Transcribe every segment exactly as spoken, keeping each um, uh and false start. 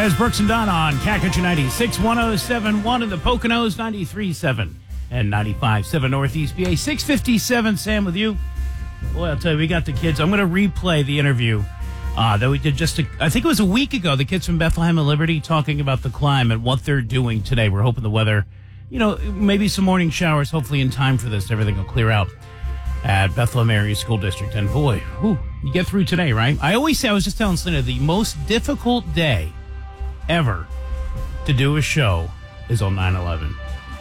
There's Brooks and Dunn on Cat Country ninety-six, one oh seven point one in the Poconos, ninety-three point seven and ninety-five point seven Northeast P A. six fifty-seven, Sam with you. Boy, I'll tell you, we got the kids. I'm going to replay the interview uh, that we did just, a, I think it was a week ago, the kids from Bethlehem and Liberty talking about the climate, what they're doing today. We're hoping the weather, you know, maybe some morning showers, hopefully in time for this. Everything will clear out at Bethlehem Area School District. And boy, whew, you get through today, right? I always say, I was just telling Selena, the most difficult day ever to do a show is on nine eleven.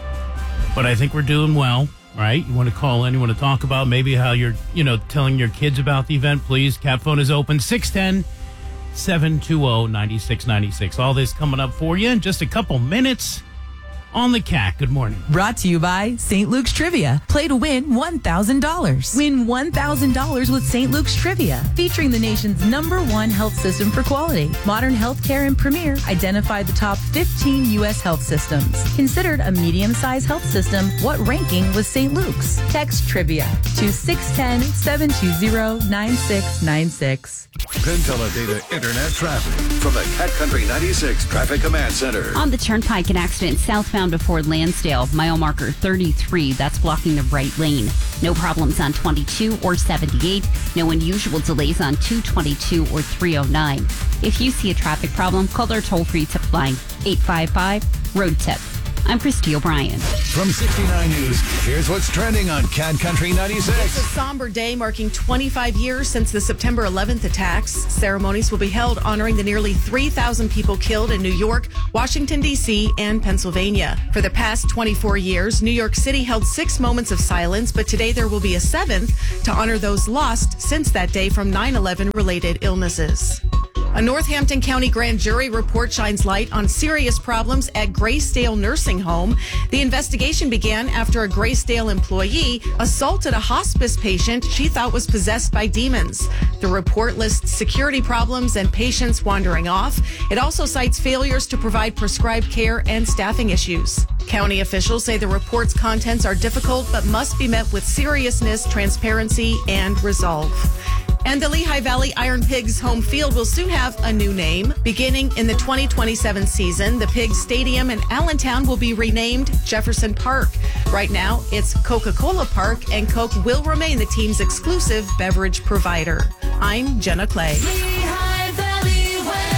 But I think we're doing well, right? You want to call in, you want to talk about maybe how you're, you know, telling your kids about the event, please. Cat phone is open, six one zero, seven two zero, nine six nine six. All this coming up for you in just a couple minutes on the Cat. Good morning. Brought to you by Saint Luke's Trivia. Play to win one thousand dollars. Win one thousand dollars with Saint Luke's Trivia, featuring the nation's number one health system for quality. Modern Healthcare and Premier identified the top fifteen U S health systems. Considered a medium-sized health system, what ranking was Saint Luke's? Text Trivia to six one zero, seven two zero, nine six nine six. Penteledata Internet traffic from the Cat Country ninety-six Traffic Command Center. On the Turnpike, an accident southbound before Lansdale, mile marker thirty-three. That's blocking the right lane. No problems on twenty-two or seventy-eight. No unusual delays on two twenty-two or three oh nine. If you see a traffic problem, call our toll-free tip line, eight five five, road tip. I'm Christy O'Brien. From sixty-nine News, here's what's trending on Cat Country ninety-six. It's a somber day marking twenty-five years since the September eleventh attacks. Ceremonies will be held honoring the nearly three thousand people killed in New York, Washington, D C, and Pennsylvania. For the past twenty-four years, New York City held six moments of silence, but today there will be a seventh to honor those lost since that day from nine eleven related illnesses. A Northampton County grand jury report shines light on serious problems at Graysdale Nursing Home. The investigation began after a Graysdale employee assaulted a hospice patient she thought was possessed by demons. The report lists security problems and patients wandering off. It also cites failures to provide prescribed care and staffing issues. County officials say the report's contents are difficult but must be met with seriousness, transparency, and resolve. And the Lehigh Valley Iron Pigs home field will soon have a new name. Beginning in the twenty twenty-seven season, the Pigs Stadium in Allentown will be renamed Jefferson Park. Right now, it's Coca-Cola Park, and Coke will remain the team's exclusive beverage provider. I'm Jenna Clay. Lehigh Valley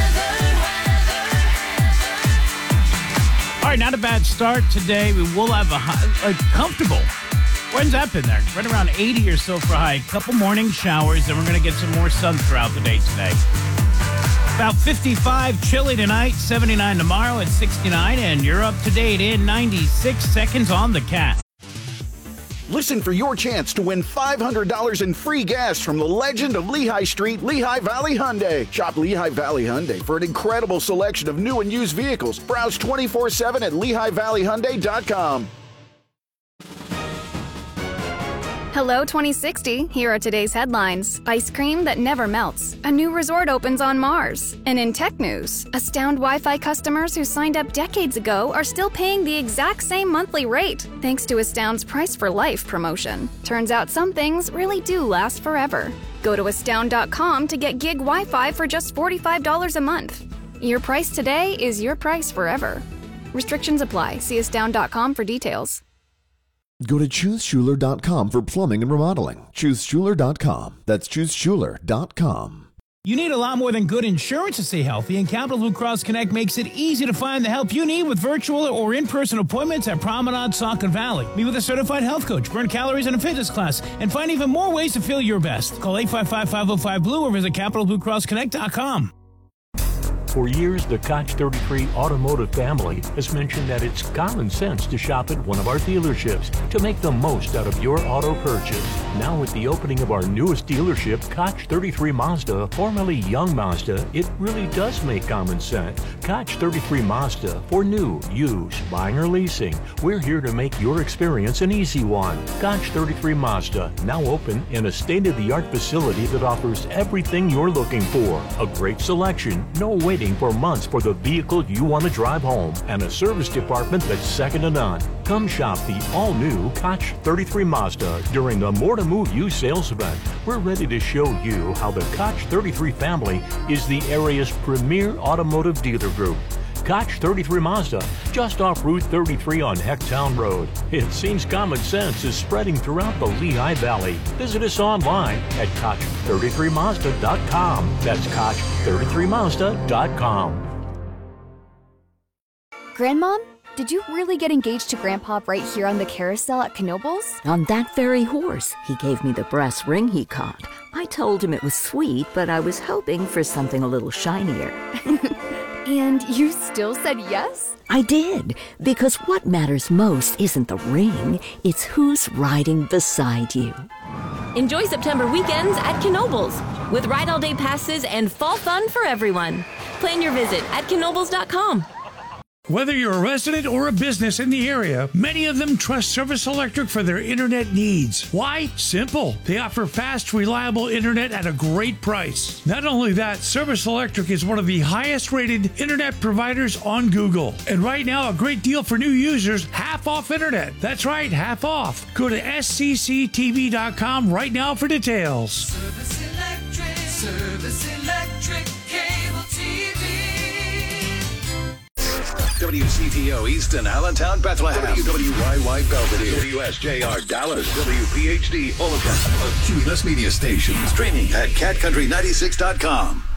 weather. All right, not a bad start today. We will have a, high, a comfortable... When's that been there? Right around eighty or so for high. A couple morning showers, then we're going to get some more sun throughout the day today. About fifty-five, chilly tonight, seventy-nine tomorrow at sixty-nine, and you're up to date in ninety-six seconds on the Cat. Listen for your chance to win five hundred dollars in free gas from the legend of Lehigh Street, Lehigh Valley Hyundai. Shop Lehigh Valley Hyundai for an incredible selection of new and used vehicles. Browse twenty-four seven at lehigh valley hyundai dot com. Hello twenty sixty, here are today's headlines. Ice cream that never melts. A new resort opens on Mars. And in tech news, Astound Wi-Fi customers who signed up decades ago are still paying the exact same monthly rate, thanks to Astound's Price for Life promotion. Turns out some things really do last forever. Go to astound dot com to get gig Wi-Fi for just forty-five dollars a month. Your price today is your price forever. Restrictions apply. See astound dot com for details. Go to choose schuler dot com for plumbing and remodeling. choose schuler dot com. That's choose schuler dot com. You need a lot more than good insurance to stay healthy, and Capital Blue Cross Connect makes it easy to find the help you need with virtual or in-person appointments at Promenade, Saucon Valley. Meet with a certified health coach, burn calories in a fitness class, and find even more ways to feel your best. Call eight five five, five oh five, blue or visit capital blue cross connect dot com. For years, the Koch thirty-three automotive family has mentioned that it's common sense to shop at one of our dealerships to make the most out of your auto purchase. Now with the opening of our newest dealership, Koch thirty-three Mazda, formerly Young Mazda, it really does make common sense. Koch thirty-three Mazda, for new, used, buying or leasing, we're here to make your experience an easy one. Koch thirty-three Mazda, now open in a state-of-the-art facility that offers everything you're looking for. A great selection, no waiting waiting for months for the vehicle you want to drive home and a service department that's second to none. Come shop the all-new Koch thirty-three Mazda during the More to Move You sales event. We're ready to show you how the Koch thirty-three family is the area's premier automotive dealer group. Koch thirty-three Mazda, just off Route thirty-three on Hecktown Road. It seems common sense is spreading throughout the Lehigh Valley. Visit us online at Koch thirty-three Mazda dot com. That's Koch thirty-three Mazda dot com. Grandmom, did you really get engaged to Grandpa right here on the carousel at Knoebels? On that very horse. He gave me the brass ring he caught. I told him it was sweet, but I was hoping for something a little shinier. And you still said yes? I did, because what matters most isn't the ring, it's who's riding beside you. Enjoy September weekends at Knoebels with ride all day passes and fall fun for everyone. Plan your visit at knoebels dot com. Whether you're a resident or a business in the area, many of them trust Service Electric for their internet needs. Why? Simple. They offer fast, reliable internet at a great price. Not only that, Service Electric is one of the highest rated internet providers on Google. And right now, a great deal for new users, half off internet. That's right, half off. Go to S C C T V dot com right now for details. Service Electric, Service Electric, cable T V. W C T O Easton, Allentown, Bethlehem. W W Y Y Belvedere. W S J R Dallas. W P H D Olympus. A Cumulus Media Station. Streaming at cat country ninety-six dot com.